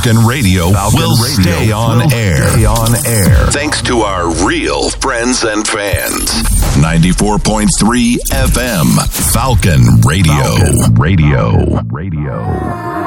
Falcon Radio will stay on air. Thanks to our real friends and fans. 94.3 FM, Falcon Radio.